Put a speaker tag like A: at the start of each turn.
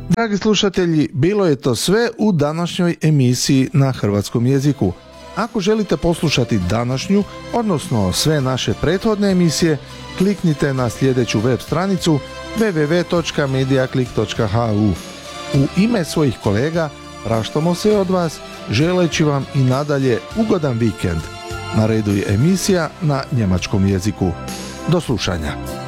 A: Dragi slušatelji, bilo je to sve u današnjoj emisiji na hrvatskom jeziku. Ako želite poslušati današnju, odnosno sve naše prethodne emisije, kliknite na sljedeću web stranicu www.mediaclick.hu. U ime svojih kolega praštamo se od vas, želeći vam i nadalje ugodan vikend. Na redu je emisija na njemačkom jeziku. Do slušanja.